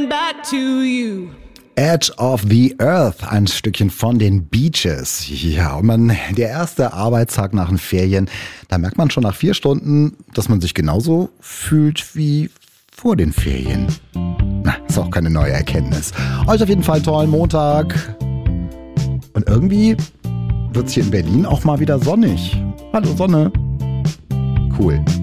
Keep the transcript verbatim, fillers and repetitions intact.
coming back to you. Edge of the Earth, ein Stückchen von den Beaches. Ja, und man, der erste Arbeitstag nach den Ferien, da merkt man schon nach vier Stunden, dass man sich genauso fühlt wie vor den Ferien. Na, ist auch keine neue Erkenntnis. Euch auf jeden Fall einen tollen Montag. Und irgendwie wird es hier in Berlin auch mal wieder sonnig. Hallo Sonne. Cool.